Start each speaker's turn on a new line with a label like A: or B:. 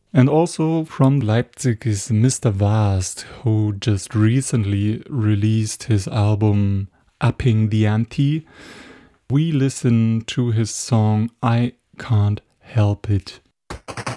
A: And also from Leipzig is Mr. Vast, who just recently released his album Upping the Ante. We listen to his song I Can't Help It.